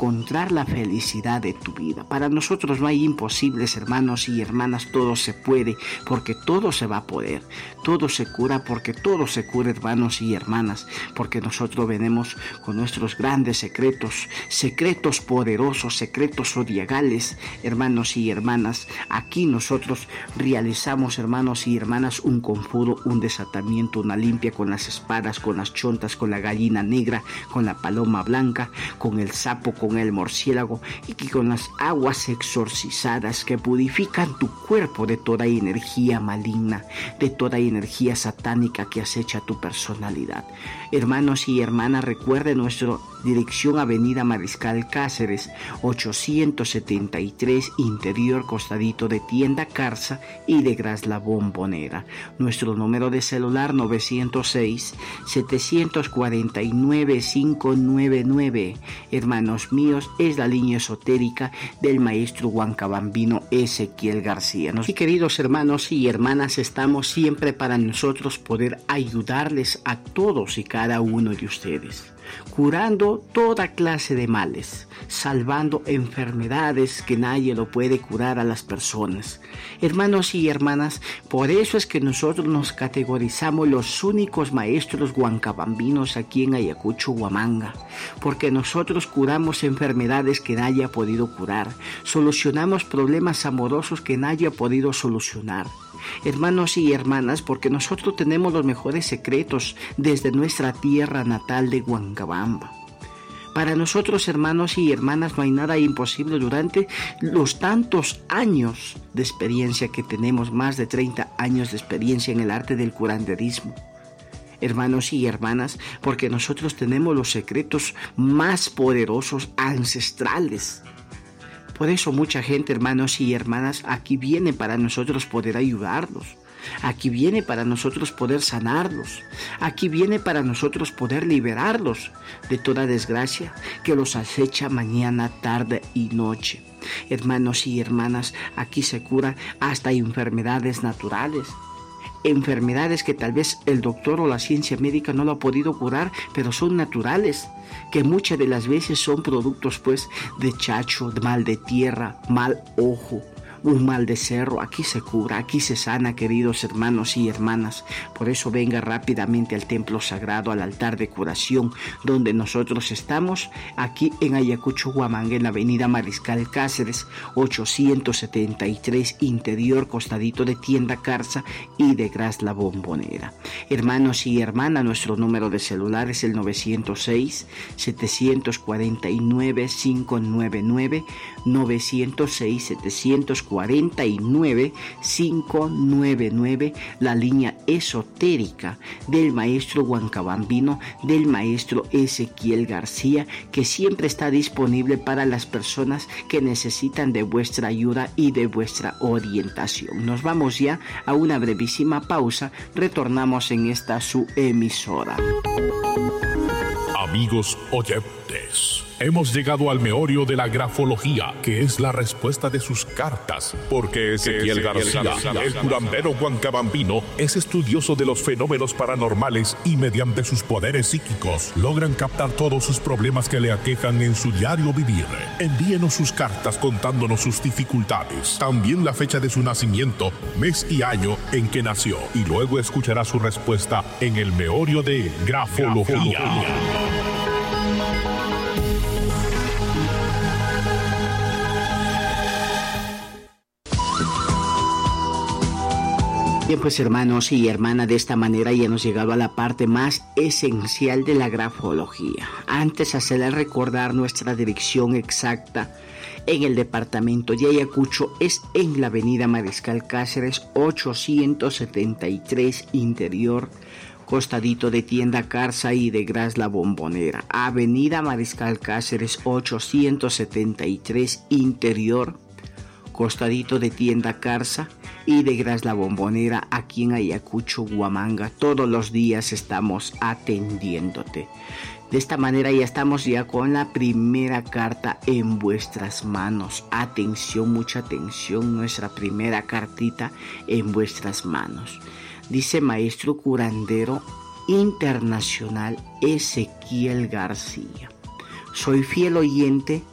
encontrar la felicidad de tu vida. Para nosotros no hay imposibles, hermanos y hermanas, todo se puede, porque todo se va a poder. Todo se cura, porque todo se cura, hermanos y hermanas, porque nosotros venimos con nuestros grandes secretos, secretos poderosos, secretos zodiacales, hermanos y hermanas. Aquí nosotros realizamos, hermanos y hermanas, un conjuro, un desatamiento, una limpia con las espadas, con las chontas, con la gallina negra, con la paloma blanca, con el sapo, con el murciélago, y que con las aguas exorcizadas que purifican tu cuerpo de toda energía maligna, de toda energía satánica que acecha tu personalidad. Hermanos y hermanas, recuerden nuestra dirección: Avenida Mariscal Cáceres 873, interior, costadito de Tienda Carsa y de Gras La Bombonera. Nuestro número de celular 906-749-599. Hermanos míos, es la línea esotérica del maestro Huancabambino Ezequiel García. Y queridos hermanos y hermanas, estamos siempre para nosotros poder ayudarles a todos y cada uno de ustedes, curando toda clase de males, salvando enfermedades que nadie lo puede curar a las personas. Hermanos y hermanas, por eso es que nosotros nos categorizamos los únicos maestros huancabambinos aquí en Ayacucho, Huamanga, porque nosotros curamos enfermedades que nadie ha podido curar, solucionamos problemas amorosos que nadie ha podido solucionar. Hermanos y hermanas, porque nosotros tenemos los mejores secretos desde nuestra tierra natal de Huancabamba. Para nosotros, hermanos y hermanas, no hay nada imposible. Durante los tantos años de experiencia que tenemos, más de 30 años de experiencia en el arte del curanderismo. Hermanos y hermanas, porque nosotros tenemos los secretos más poderosos, ancestrales. Por eso mucha gente, hermanos y hermanas, aquí viene para nosotros poder ayudarlos. Aquí viene para nosotros poder sanarlos. Aquí viene para nosotros poder liberarlos de toda desgracia que los acecha mañana, tarde y noche. Hermanos y hermanas, aquí se curan hasta enfermedades naturales. Enfermedades que tal vez el doctor o la ciencia médica no lo ha podido curar, pero son naturales, que muchas de las veces son productos pues de chacho, de mal de tierra, mal ojo, un mal de cerro. Aquí se cura, aquí se sana, queridos hermanos y hermanas. Por eso venga rápidamente al templo sagrado, al altar de curación, donde nosotros estamos, aquí en Ayacucho, Huamanga, en la avenida Mariscal Cáceres 873, interior, costadito de Tienda Carsa y de Gras La Bombonera. Hermanos y hermanas, nuestro número de celular es el 906-749-599, 906-749-599, la línea esotérica del maestro Huancabambino, del maestro Ezequiel García, que siempre está disponible para las personas que necesitan de vuestra ayuda y de vuestra orientación. Nos vamos ya a una brevísima pausa, retornamos en esta su emisora. Amigos oyentes, hemos llegado al meollo de la grafología, que es la respuesta de sus cartas, porque Ezequiel García, el curandero huancabambino, es estudioso de los fenómenos paranormales y mediante sus poderes psíquicos logran captar todos sus problemas que le aquejan en su diario vivir. Envíenos sus cartas contándonos sus dificultades, también la fecha de su nacimiento, mes y año en que nació, y luego escuchará su respuesta en el meollo de grafología. Bien, pues hermanos y hermanas, de esta manera ya hemos llegado a la parte más esencial de la grafología. Antes, hacerle recordar nuestra dirección exacta en el departamento de Ayacucho. Es en la avenida Mariscal Cáceres 873, interior, costadito de Tienda Carsa y de Gras La Bombonera. Avenida Mariscal Cáceres 873, interior, costadito de Tienda Carsa y de Gras La Bombonera, aquí en Ayacucho, Huamanga. Todos los días estamos atendiéndote. De esta manera ya estamos ya con la primera carta en vuestras manos. Atención, mucha atención, nuestra primera cartita en vuestras manos. Dice: maestro curandero internacional Ezequiel García, soy fiel oyente